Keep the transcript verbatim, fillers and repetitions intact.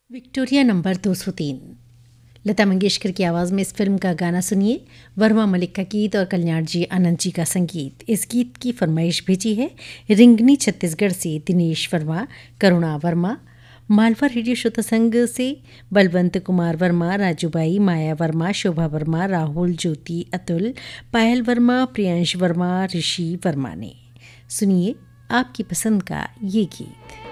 Victoria number दो सौ तीन। लता मंगेशकर की आवाज़ में इस फिल्म का गाना सुनिए। वर्मा मलिक का गीत और कल्याण जी आनंद जी का संगीत। इस गीत की फरमाइश भेजी है रिंगनी छत्तीसगढ़ से दिनेश वर्मा, करुणा वर्मा, मालवा रेडियो श्रोता संघ से बलवंत कुमार वर्मा, राजूबाई, माया वर्मा, शोभा वर्मा, राहुल, ज्योति, अतुल, पायल वर्मा, प्रियांश वर्मा, ऋषि वर्मा ने। सुनिए आपकी पसंद का ये गीत।